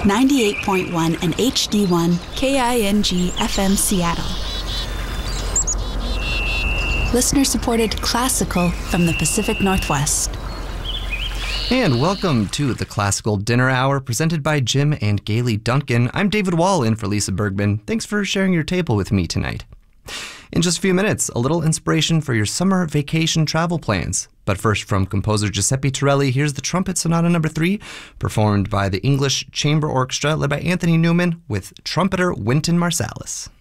98.1 and HD1 KING FM Seattle. Listener-supported classical from the Pacific Northwest. And welcome to the Classical Dinner Hour presented by Jim and Gailey Duncan. I'm David Wall in for Lisa Bergman. Thanks for sharing your table with me tonight. In just a few minutes, a little inspiration for your summer vacation travel plans. But first, from composer Giuseppe Torelli, here's the Trumpet Sonata No. 3, performed by the English Chamber Orchestra led by Anthony Newman with trumpeter Wynton Marsalis.